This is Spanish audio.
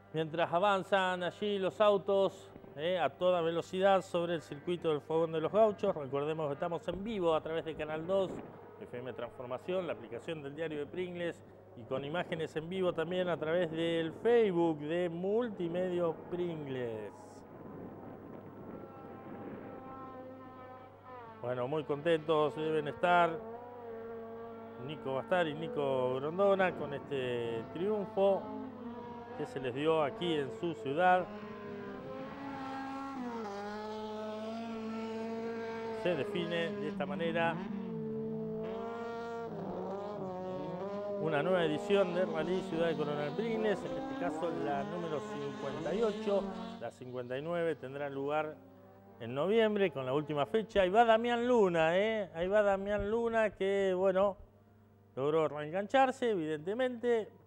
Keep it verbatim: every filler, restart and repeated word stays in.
Mientras avanzan allí los autos eh, a toda velocidad sobre el circuito del Fogón de los Gauchos, recordemos que estamos en vivo a través de Canal dos, F M Transformación, la aplicación del diario de Pringles y con imágenes en vivo también a través del Facebook de Multimedio Pringles. Bueno, muy contentos deben estar Nico Bastar y Nico Grondona con este triunfo que se les dio aquí en su ciudad. Se define de esta manera una nueva edición de Rally Ciudad de Coronel Pringles, en este caso la número cincuenta y ocho, la cincuenta y nueve tendrá lugar en noviembre con la última fecha. Ahí va Damián Luna, ¿eh? Ahí va Damián Luna que, bueno, logró reengancharse, evidentemente.